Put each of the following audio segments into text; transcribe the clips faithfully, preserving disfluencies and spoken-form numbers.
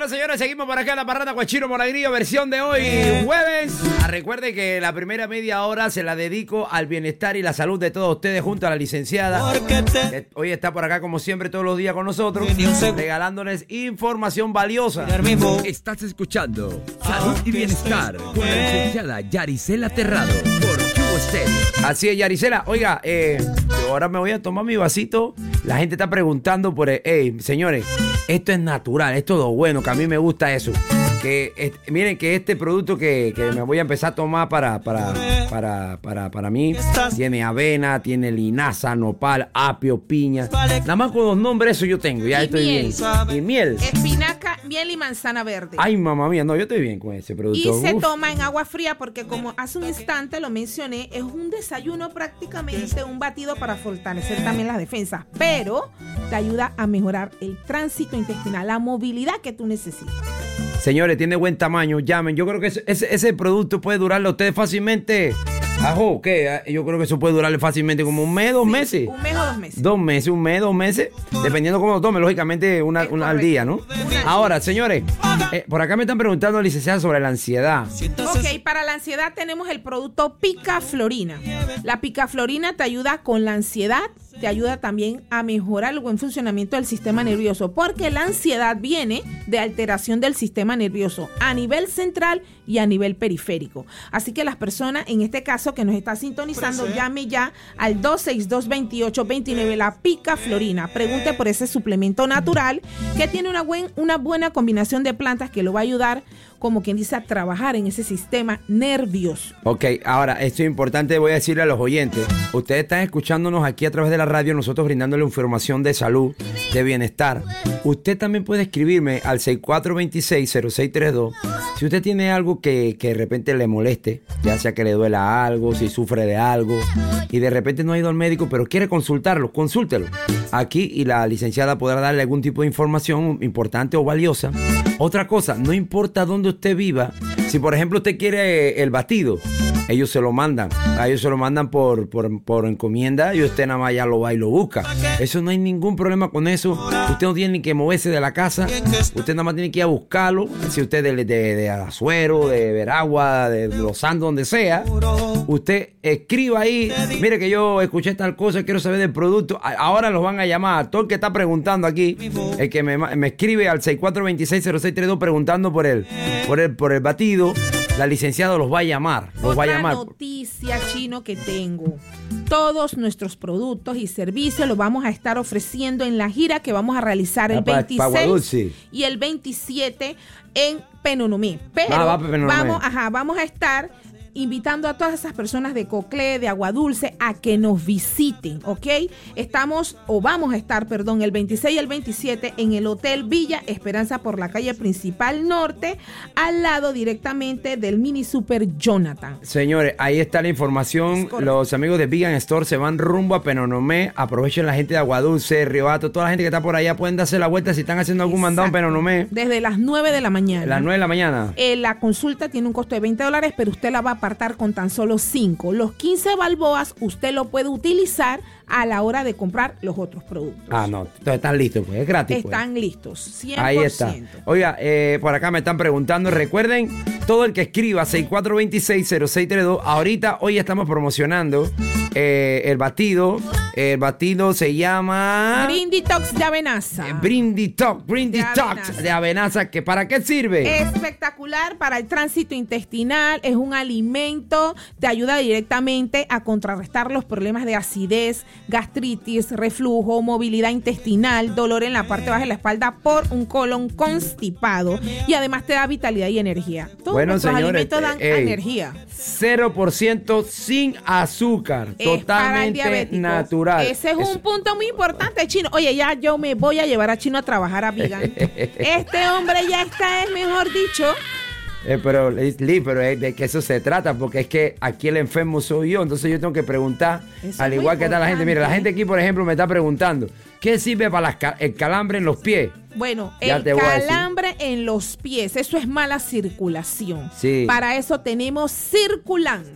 Bueno, señores, seguimos por acá en la parranda con Chino Monagrillo, versión de hoy, jueves. Ah, recuerde que la primera media hora se la dedico al bienestar y la salud de todos ustedes junto a la licenciada. Que hoy está por acá, como siempre, todos los días con nosotros, regalándoles información valiosa. Estás escuchando Salud y Bienestar con la licenciada Yaricela Terrado por Q S T. Así es, Yaricela. Oiga, eh, ahora me voy a tomar mi vasito. La gente está preguntando por... Hey, señores, esto es natural, es todo bueno, que a mí me gusta eso. Que eh, miren que este producto que, que me voy a empezar a tomar para, para, para, para, para mí, tiene avena, tiene linaza, nopal, apio, piña. Nada más con los nombres eso yo tengo, ya y estoy miel. bien. Y miel. Espinaca, miel y manzana verde. Ay, mamá mía, no, yo estoy bien con ese producto. Y se Uf. toma en agua fría porque, como hace un instante lo mencioné, es un desayuno prácticamente, un batido para fortalecer también las defensas, pero te ayuda a mejorar el tránsito intestinal, la movilidad que tú necesitas. Señores, tiene buen tamaño, llamen. Yo creo que ese, ese, ese producto puede durarle a ustedes fácilmente. Ajo, ¿qué? Yo creo que eso puede durarle fácilmente como un mes, dos Sí, meses. Un mes o dos meses. Dos meses, un mes, dos meses, dependiendo cómo lo tome, lógicamente una, una al día, ¿no? Ahora, señores, eh, por acá me están preguntando, licenciada, sobre la ansiedad. Ok, para la ansiedad tenemos el producto Picaflorina. La Picaflorina te ayuda con la ansiedad, te ayuda también a mejorar el buen funcionamiento del sistema nervioso, porque la ansiedad viene de alteración del sistema nervioso a nivel central y a nivel periférico. Así que las personas, en este caso que nos está sintonizando, llame ya al dos seis dos, veintiocho veintinueve, la Picaflorina. Pregunte por ese suplemento natural que tiene una, buen, una buena combinación de plantas que lo va a ayudar, como quien dice, a trabajar en ese sistema nervioso. Ok, ahora, esto es importante, voy a decirle a los oyentes. Ustedes están escuchándonos aquí a través de la radio, nosotros brindándole información de salud, de bienestar. Usted también puede escribirme al seis cuatro dos seis, cero seis tres dos. Si usted tiene algo que, que de repente le moleste, ya sea que le duela algo, si sufre de algo, y de repente no ha ido al médico, pero quiere consultarlo, consúltelo. Aquí, y la licenciada podrá darle algún tipo de información importante o valiosa. Otra cosa, no importa dónde usted viva, si por ejemplo usted quiere el batido, ellos se lo mandan, a ellos se lo mandan por, por, por encomienda y usted nada más ya lo va y lo busca. Eso no hay ningún problema con eso. Usted no tiene ni que moverse de la casa, usted nada más tiene que ir a buscarlo. Si usted de, de, de Azuero, de Veragua, de Los Santos, donde sea, usted escriba ahí, mire que yo escuché tal cosa, quiero saber del producto. Ahora los van a llamar, todo el que está preguntando aquí, el que me, me escribe al seis cuatro dos seis, cero seis tres dos preguntando por el, por el, por el batido, la licenciada los va a llamar, los Otra va a llamar. noticia, Chino, que tengo. Todos nuestros productos y servicios los vamos a estar ofreciendo en la gira que vamos a realizar el Ah, pa- veintiséis pa Guadulce. y el veintisiete en Penonomé. Pero Ah, va pa Penonomé. vamos, ajá, vamos a estar invitando a todas esas personas de Coclé, de Aguadulce, a que nos visiten, ¿ok? Estamos, o vamos a estar, perdón, el veintiséis y el veintisiete en el Hotel Villa Esperanza por la calle Principal Norte, al lado directamente del Mini Super Jonathan. Señores, ahí está la información. Los amigos de Vegan Store se van rumbo a Penonomé. Aprovechen la gente de Aguadulce, Río Hato, toda la gente que está por allá pueden darse la vuelta si están haciendo algún mandado en Penonomé. Desde las nueve de la mañana. Las nueve de la mañana. Eh, la consulta tiene un costo de veinte dólares, pero usted la va a apartar con tan solo cinco. Los quince balboas usted lo puede utilizar a la hora de comprar los otros productos. Ah, no, entonces están listos, pues, es gratis. Están pues. listos, cien por ciento. Ahí está. Oiga, eh, por acá me están preguntando. Recuerden, todo el que escriba seis cuatro dos seis, cero seis tres dos. Ahorita, hoy estamos promocionando eh, el batido. El batido se llama... Brinditox de avenaza. Eh, Brinditox, Brinditox avenaza. de avenaza. ¿Que ¿Para qué sirve? Espectacular para el tránsito intestinal, es un alimento, te ayuda directamente a contrarrestar los problemas de acidez, gastritis, reflujo, movilidad intestinal, dolor en la parte baja de la espalda por un colon constipado, y además te da vitalidad y energía. Todos Bueno, nuestros señores, alimentos dan ey, energía. cero por ciento sin azúcar, Es para el totalmente diabético. natural. Ese es Eso. un punto muy importante, Chino. Oye, ya yo me voy a llevar a Chino a trabajar a Vegan. Este hombre ya está, es mejor dicho. Eh, pero, Lee, pero es de que eso se trata, porque es que aquí el enfermo soy yo, entonces yo tengo que preguntar, Eso al es igual muy que está la gente. Mira, la gente aquí, por ejemplo, me está preguntando, ¿qué sirve para las ca- el calambre en los pies? Bueno, Ya el te voy a decir. calambre en los pies, eso es mala circulación. Sí. Para eso tenemos Circulan.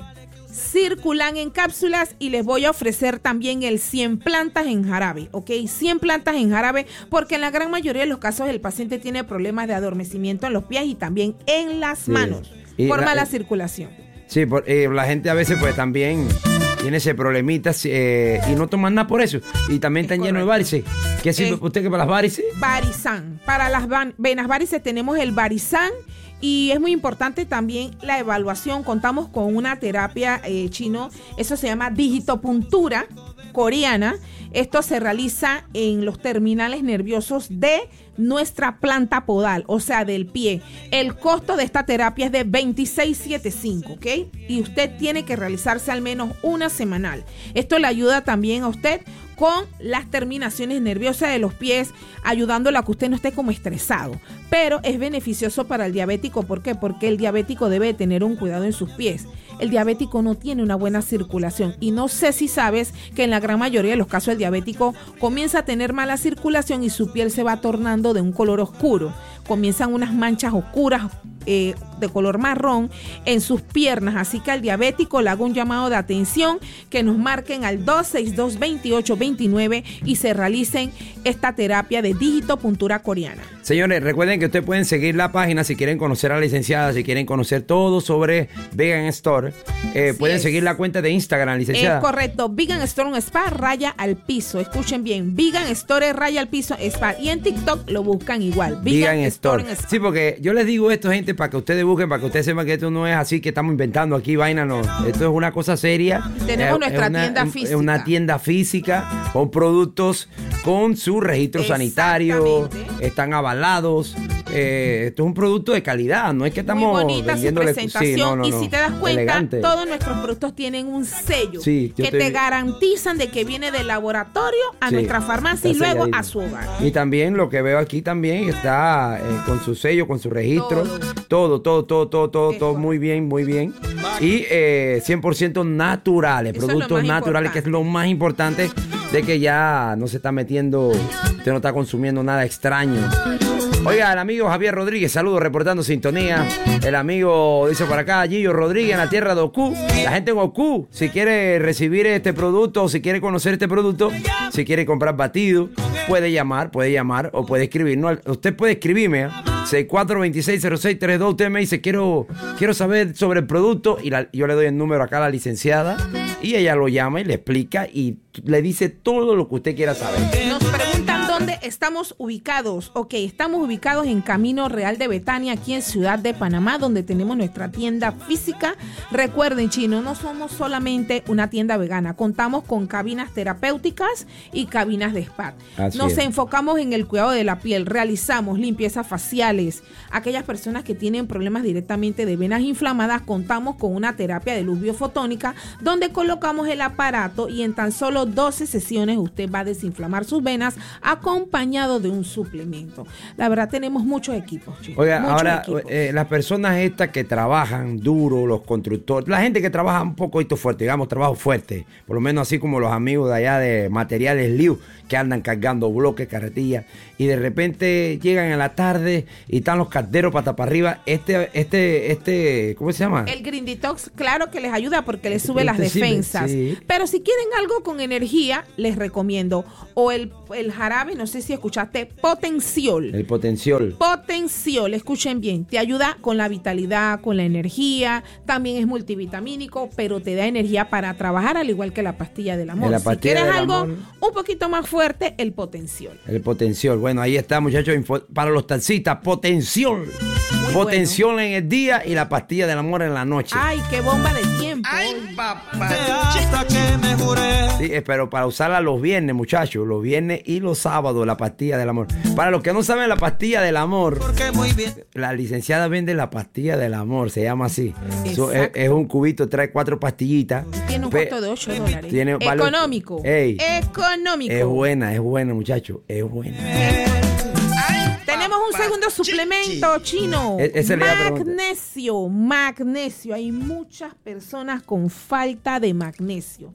Circulan en cápsulas y les voy a ofrecer también el cien plantas en jarabe, ¿ok? cien plantas en jarabe porque en la gran mayoría de los casos el paciente tiene problemas de adormecimiento en los pies y también en las sí. manos y por la, mala eh, circulación. Sí, por, eh, la gente a veces pues también tiene ese problemita eh, y no toman nada por eso. Y también es están llenos de varices. ¿Qué sirve eh, usted que para las varices? Barizán. Para las van, venas varices tenemos el Barizán. Y es muy importante también la evaluación. Contamos con una terapia eh, chino, eso se llama digitopuntura coreana. Esto se realiza en los terminales nerviosos de nuestra planta podal, o sea, del pie. El costo de esta terapia es de veintiséis setenta y cinco, ¿ok? Y usted tiene que realizarse al menos una semanal. Esto le ayuda también a usted con las terminaciones nerviosas de los pies, ayudándole a que usted no esté como estresado. Pero es beneficioso para el diabético. ¿Por qué? Porque el diabético debe tener un cuidado en sus pies. El diabético no tiene una buena circulación. Y no sé si sabes que en la gran mayoría de los casos el diabético comienza a tener mala circulación y su piel se va tornando de un color oscuro. Comienzan unas manchas oscuras eh, de color marrón en sus piernas. Así que al diabético le hago un llamado de atención, que nos marquen al dos seis dos, veintiocho veintinueve y se realicen esta terapia de digitopuntura coreana. Señores, recuerden que ustedes pueden seguir la página si quieren conocer a la licenciada, si quieren conocer todo sobre Vegan Store. Eh, pueden es. seguir la cuenta de Instagram, licenciada. Es correcto, Vegan Store un Spa, raya al piso. Escuchen bien, Vegan Store, raya al piso, Spa. Y en TikTok lo buscan igual, Vegan, Vegan Store. Store. Sí, porque yo les digo esto, gente, para que ustedes busquen, para que ustedes sepan que esto no es así que estamos inventando aquí vaina, no. Esto es una cosa seria. Tenemos es, nuestra es una, tienda física. Es una tienda física con productos con su registro sanitario, están avalados. Eh, esto es un producto de calidad, no es que estamos muy bonita su presentación. Sí, no, no, no. Y si te das cuenta, elegante. Todos nuestros productos tienen un sello sí, que te... te garantizan de que viene del laboratorio a sí, nuestra farmacia y luego selladito. A su hogar. Y también lo que veo aquí también está eh, con su sello, con su registro, todo, todo, todo, todo, todo, todo muy bien, muy bien. Y eh, cien por ciento naturales, eso productos naturales, importante. Que es lo más importante, de que ya no se está metiendo, usted no está consumiendo nada extraño. Oiga, el amigo Javier Rodríguez, saludos, reportando sintonía. El amigo dice por acá, Gillo Rodríguez, en la tierra de Oku. La gente en Oku, si quiere recibir este producto, o si quiere conocer este producto, si quiere comprar batido, puede llamar, puede llamar o puede escribir. No, usted puede escribirme, ¿eh? seis cuatro dos seis cero seis tres dos. Usted me dice, quiero, quiero saber sobre el producto, y la, yo le doy el número acá a la licenciada y ella lo llama y le explica y le dice todo lo que usted quiera saber. Nos preguntan dónde estamos ubicados. Ok, estamos ubicados en Camino Real de Betania, aquí en Ciudad de Panamá, donde tenemos nuestra tienda física. Recuerden, chino, no somos solamente una tienda vegana, contamos con cabinas terapéuticas y cabinas de spa. Así Nos es. enfocamos en el cuidado de la piel, realizamos limpiezas faciales. Aquellas personas que tienen problemas directamente de venas inflamadas, contamos con una terapia de luz biofotónica, donde colocamos el aparato y en tan solo doce sesiones usted va a desinflamar sus venas acompañado de un suplemento. La verdad, tenemos muchos equipos, chicos. Oiga, muchos ahora equipos. Eh, las personas estas que trabajan duro, los constructores, la gente que trabaja un poquito fuerte, digamos, trabajo fuerte, por lo menos así como los amigos de allá de Materiales Liu, que andan cargando bloques, carretillas, y de repente llegan en la tarde y están los carteros pata para arriba. Este, este, este, ¿cómo se llama? El Green Detox, claro que les ayuda porque les sube este las defensas. Sí. Pero si quieren algo con energía, les recomiendo o el, el jarabe, no sé si escuchaste, Potenciol. El Potenciol. Potenciol, escuchen bien, te ayuda con la vitalidad, con la energía, también es multivitamínico, pero te da energía para trabajar, al igual que la pastilla del amor. La si pastilla quieres del algo amor. un poquito más fuerte, el Potenciol. El Potenciol. Bueno, ahí está, muchachos, info, para los taxistas, Potenciol. Muy Potenciol bueno. En el día y la pastilla del amor en la noche. Ay, qué bomba de tiempo. Ay, papá. Hasta que me juré. Sí, pero para usarla los viernes, muchachos, los viernes y los sábados, la pastilla del amor. Para los que no saben la pastilla del amor, porque muy bien. La licenciada vende la pastilla del amor, se llama así. So, es, es un cubito, trae cuatro pastillitas. Tiene un costo de ocho dólares. Tiene valor, económico. Ey, económico. Es buena, es buena, muchachos, es buena. Tenemos un segundo suplemento chino. Ese magnesio, magnesio. Hay muchas personas con falta de magnesio.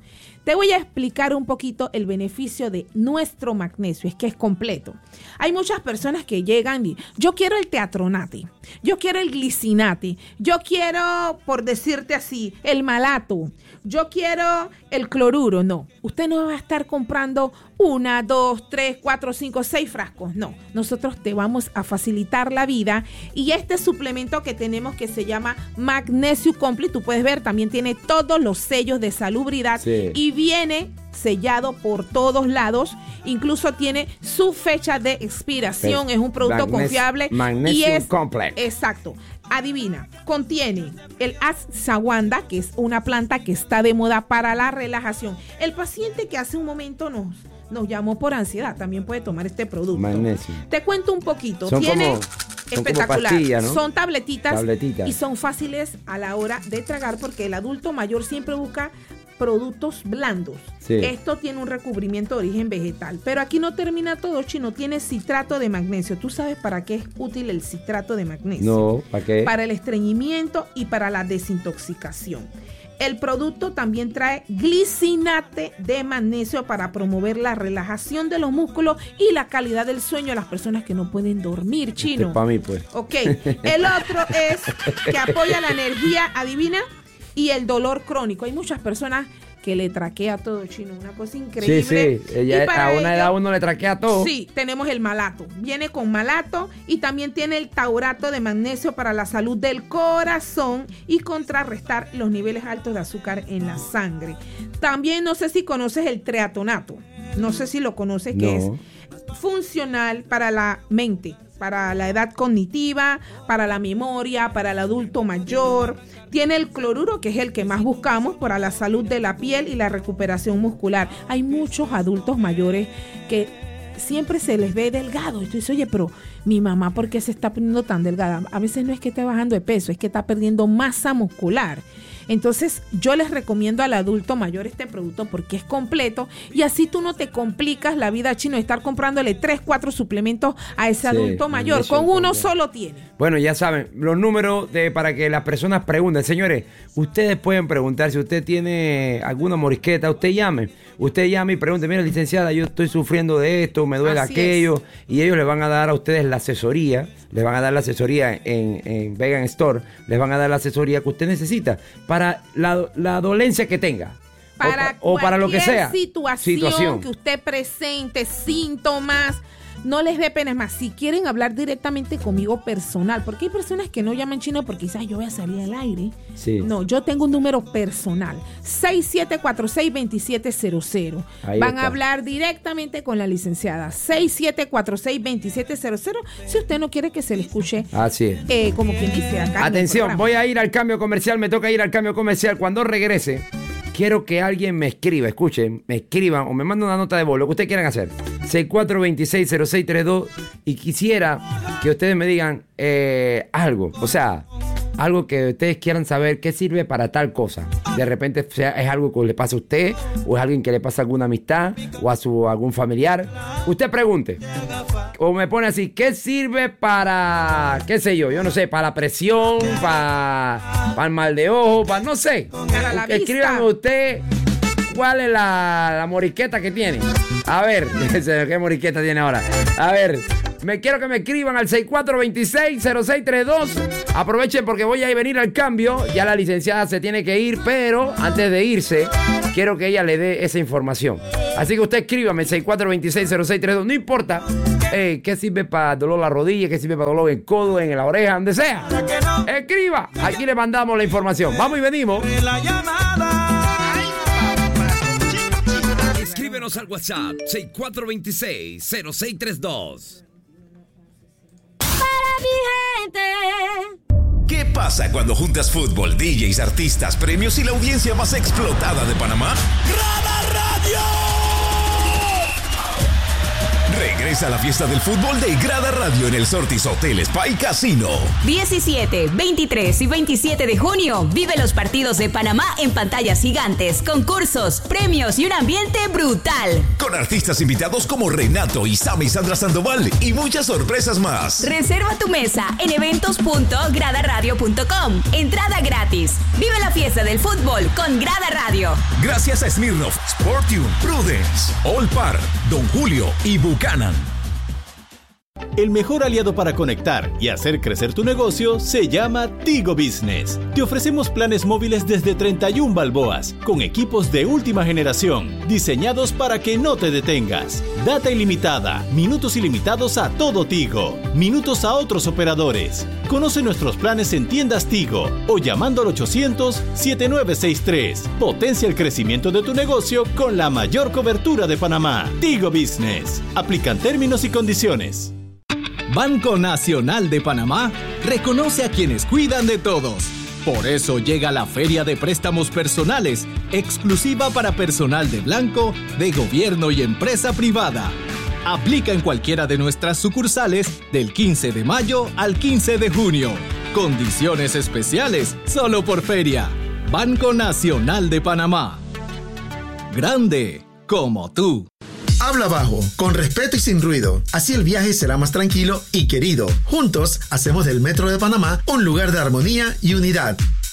Te voy a explicar un poquito el beneficio de nuestro magnesio, es que es completo. Hay muchas personas que llegan y yo quiero el teatronate, yo quiero el glicinate, yo quiero, por decirte así, el malato, yo quiero el cloruro. No, usted no va a estar comprando una, dos, tres, cuatro, cinco, seis frascos. No, nosotros te vamos a facilitar la vida y este suplemento que tenemos que se llama Magnesio Complete, tú puedes ver, también tiene todos los sellos de salubridad sí. y viene sellado por todos lados, incluso tiene su fecha de expiración, es, es un producto Magnes- confiable Magnesio y es Complex. Exacto. Adivina, contiene el ashwagandha, que es una planta que está de moda para la relajación. El paciente que hace un momento nos nos llamó por ansiedad también puede tomar este producto. Magnesio. Te cuento un poquito. Son Tiene como, espectacular. Son, como pastillas, ¿no? Son tabletitas, tabletitas y son fáciles a la hora de tragar porque el adulto mayor siempre busca productos blandos. Sí. Esto tiene un recubrimiento de origen vegetal, pero aquí no termina todo, Chino. Tiene citrato de magnesio. ¿Tú sabes para qué es útil el citrato de magnesio? No, ¿para qué? Para el estreñimiento y para la desintoxicación. El producto también trae glicinate de magnesio para promover la relajación de los músculos y la calidad del sueño de las personas que no pueden dormir, Chino. Este para mí, pues. Ok. El otro es que apoya la energía, adivina, y el dolor crónico. Hay muchas personas que le traquea todo, Chino, una cosa increíble. Sí, sí, ella, a una ello, edad uno le traquea todo. Sí, tenemos el malato, viene con malato y también tiene el taurato de magnesio para la salud del corazón y contrarrestar los niveles altos de azúcar en la sangre. También no sé si conoces el treatonato, no sé si lo conoces, no. que es funcional para la mente, para la edad cognitiva, para la memoria, para el adulto mayor. Tiene el cloruro, que es el que más buscamos para la salud de la piel y la recuperación muscular. Hay muchos adultos mayores que siempre se les ve delgado. Y tú dices, oye, pero mi mamá, ¿por qué se está poniendo tan delgada? A veces no es que esté bajando de peso, es que está perdiendo masa muscular. Entonces yo les recomiendo al adulto mayor este producto porque es completo y así tú no te complicas la vida, Chino, de estar comprándole tres, cuatro suplementos a ese sí, adulto mayor. Con uno solo tiene. Bueno, ya saben, los números de para que las personas pregunten. Señores, ustedes pueden preguntar si usted tiene alguna morisqueta, usted llame. Usted llame y pregunte, mira, licenciada, yo estoy sufriendo de esto, me duele así aquello. Es. Y ellos les van a dar a ustedes la asesoría, les van a dar la asesoría en, en Vegan Store, les van a dar la asesoría que usted necesita para la, la dolencia que tenga. Para o, o para lo que sea. Situación, situación que usted presente, síntomas. No les dé pena, es más, si quieren hablar directamente conmigo personal, porque hay personas que no llaman, Chino porque quizás yo voy a salir al aire. Sí. No, yo tengo un número personal, seis siete cuatro seis, dos siete cero cero. Ahí Van está. A hablar directamente con la licenciada, seis siete cuatro seis, dos siete cero cero, si usted no quiere que se le escuche. Así es. Eh, como quien dice acá. Atención, voy a ir al cambio comercial, me toca ir al cambio comercial. Cuando regrese, quiero que alguien me escriba, escuchen, me escriban o me manden una nota de voz, lo que ustedes quieran hacer. seis cuatro dos seis, cero seis tres dos y quisiera que ustedes me digan eh, algo, o sea, algo que ustedes quieran saber qué sirve para tal cosa. De repente sea, es algo que le pasa a usted o es alguien que le pasa a alguna amistad o a su algún familiar. Usted pregunte o me pone así, ¿qué sirve para, qué sé yo, yo no sé, para la presión, para, para el mal de ojo, para no sé. Para la vista. Escríbame usted cuál es la, la moriqueta que tiene. A ver, ¿qué moriqueta tiene ahora? A ver, me quiero que me escriban al seis cuatro dos seis, cero seis tres dos. Aprovechen porque voy a venir al cambio. Ya la licenciada se tiene que ir, pero antes de irse, quiero que ella le dé esa información. Así que usted escríbame seis cuatro dos seis, cero seis tres dos. No importa eh, qué sirve para dolor en la rodilla, qué sirve para dolor en el codo, en la oreja, donde sea. Escriba. Aquí le mandamos la información. Vamos y venimos. Escríbenos al WhatsApp seis cuatro dos seis, cero seis tres dos. Para mi gente. ¿Qué pasa cuando juntas fútbol, D Js, artistas, premios y la audiencia más explotada de Panamá? ¡Grada Radio! Regresa a la fiesta del fútbol de Grada Radio en el Sortis Hotel Spa y Casino. diecisiete, veintitrés y veintisiete de junio. Vive los partidos de Panamá en pantallas gigantes, concursos, premios y un ambiente brutal. Con artistas invitados como Renato, Isama y Sandra Sandoval y muchas sorpresas más. Reserva tu mesa en eventos punto grada radio punto com. Entrada gratis. Vive la fiesta del fútbol con Grada Radio. Gracias a Smirnoff, Sportium, Prudence, All Par, Don Julio y Buchanan. El mejor aliado para conectar y hacer crecer tu negocio se llama Tigo Business. Te ofrecemos planes móviles desde treinta y una balboas, con equipos de última generación, diseñados para que no te detengas. Data ilimitada, minutos ilimitados a todo Tigo, minutos a otros operadores. Conoce nuestros planes en tiendas Tigo o llamando al ochocientos, setenta y nueve sesenta y tres. Potencia el crecimiento de tu negocio con la mayor cobertura de Panamá. Tigo Business. Aplican términos y condiciones. Banco Nacional de Panamá reconoce a quienes cuidan de todos. Por eso llega la Feria de Préstamos Personales, exclusiva para personal de blanco, de gobierno y empresa privada. Aplica en cualquiera de nuestras sucursales del quince de mayo al quince de junio. Condiciones especiales solo por feria. Banco Nacional de Panamá. Grande como tú. Habla bajo, con respeto y sin ruido. Así el viaje será más tranquilo y querido. Juntos hacemos del Metro de Panamá un lugar de armonía y unidad.